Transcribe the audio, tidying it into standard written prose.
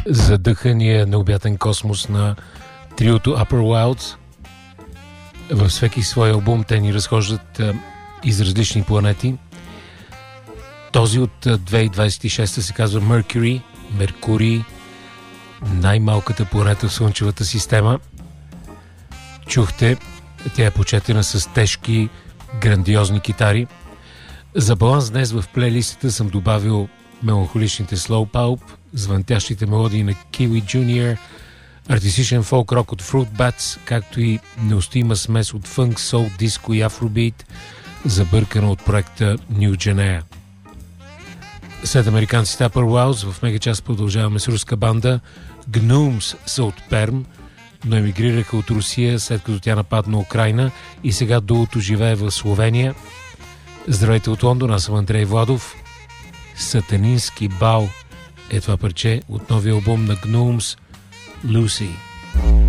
задъхания необятен космос на триото Upper Wilds. Във всеки свой албум те ни разхождат из различни планети. Този от 2026 се казва Mercury, Меркурий, най-малката планета в Слънчевата система. Чухте, тя е почетена с тежки, грандиозни китари. За баланс днес в плейлистата съм добавил меланхоличните Slow Pulp, звънтящите мелодии на Kiwi Junior, артистичен фолк-рок от Fruit Bats, както и неустоима смес от фънк, сол, диско и афробит, забъркана от проекта New Genea. След американците Upper Wilds в мегачас продължаваме с руска банда. Gnomes са от Перм, но емигрираха от Русия, след като тя нападна Украйна, и сега дуото живее в Словения. Здравейте от Лондон, аз съм Андрей Владов. Сатанински бал е това парче от новия албум на Gnomes, Lucy.